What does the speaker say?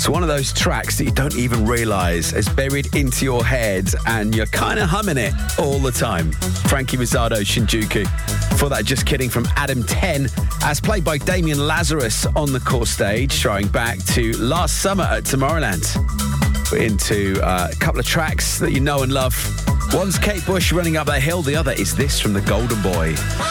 It's one of those tracks that you don't even realise is buried into your head and you're kind of humming it all the time. Frankie Rizzardo, Shinjuku. For that, Just Kidding from Adam 10, as played by Damien Lazarus on the core stage, throwing back to last summer at Tomorrowland. We're into a couple of tracks that you know and love. One's Kate Bush, Running Up That Hill. The other is this from the Golden Boy.